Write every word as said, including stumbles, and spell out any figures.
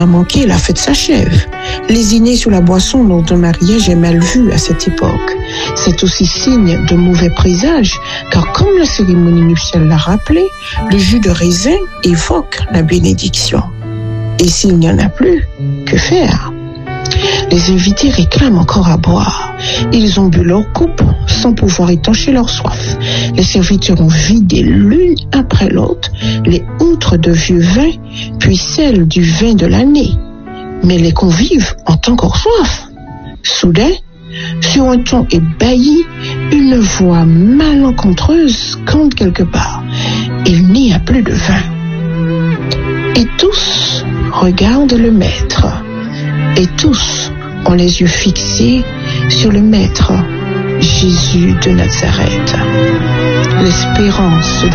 manqué, la fête s'achève. Lésiner sur la boisson lors d'un mariage est mal vu à cette époque. C'est aussi signe de mauvais présage, car comme la cérémonie nuptiale l'a rappelé, le jus de raisin évoque la bénédiction. Et s'il n'y en a plus, que faire? Les invités réclament encore à boire. Ils ont bu leur coupe sans pouvoir étancher leur soif. Les serviteurs ont vidé l'une après l'autre les outres de vieux vin, puis celles du vin de l'année. Mais les convives ont encore soif. Soudain, sur un ton ébahi, une voix malencontreuse cante quelque part. Il n'y a plus de vin. Et tous regardent le maître. Et tous ont les yeux fixés sur le maître, Jésus de Nazareth. L'espérance